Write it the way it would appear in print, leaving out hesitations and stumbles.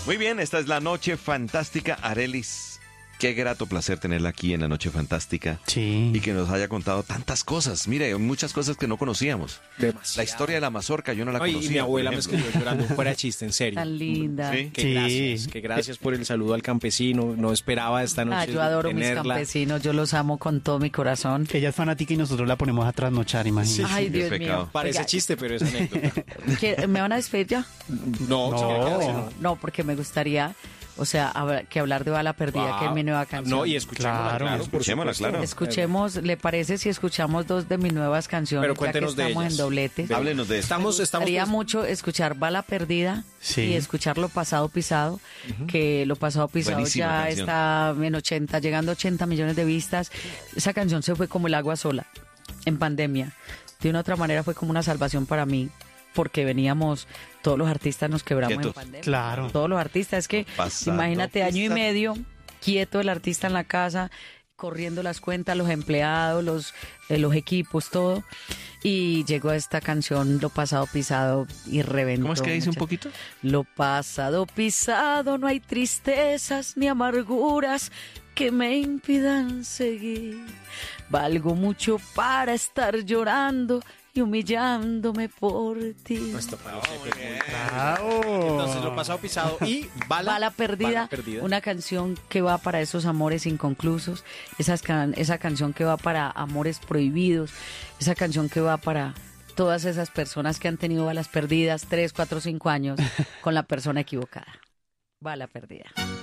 Muy bien, esta es la Noche Fantástica. Arelis, qué grato placer tenerla aquí en la Noche Fantástica. Sí. Y que nos haya contado tantas cosas. Mire, muchas cosas que no conocíamos. Demasiado. La historia de la mazorca, yo no la Ay, conocía. y mi abuela por me ejemplo. escribió llorando fuera de chiste, en serio. Tan linda. Sí. Que gracias por el saludo al campesino. No esperaba esta noche Yo adoro mis tenerla. campesinos, yo los amo con todo mi corazón. Ella es fanática y nosotros la ponemos a trasnochar, imagínate. Ay, qué Dios pecado. mío. Parece Oiga, chiste, pero es anécdota. ¿Me van a despedir ya? No, No. señora, No, porque me gustaría, o sea, que hablar de Bala Perdida, que es mi nueva canción. No, y escuchémosla, Claro, claro, por escuchémosla, supuesto. claro. Escuchemos, ¿le parece si escuchamos dos de mis nuevas canciones? Pero ya cuéntenos que de estamos ellas. en doblete. Háblenos de esto. Me Estamos gustaría pues, mucho escuchar Bala Perdida Sí. y escuchar Lo Pasado Pisado, que Lo Pasado Pisado Buenísima ya canción. está en 80, llegando a 80 millones de vistas. Esa canción se fue como el agua sola en pandemia. De una u otra manera fue como una salvación para mí, porque veníamos, todos los artistas nos quebramos Quietos. en pandemia. Claro. Todos los artistas, es que Pasado imagínate año y pisado. medio, quieto el artista en la casa, corriendo las cuentas, los empleados, los equipos, todo. Y llegó esta canción, Lo Pasado Pisado, y reventó. ¿Cómo es que dice un muchachos. poquito? Lo pasado pisado, no hay tristezas ni amarguras que me impidan seguir. Valgo mucho para estar llorando y humillándome por ti. Nuestro Pablo Chepe es muy- Bravo. Entonces, Lo Pasado Pisado y Bala Perdida, una canción que va para esos amores inconclusos, esa canción que va para amores prohibidos, esa canción que va para todas esas personas que han tenido balas perdidas 3, 4, 5 años con la persona equivocada. Bala Perdida.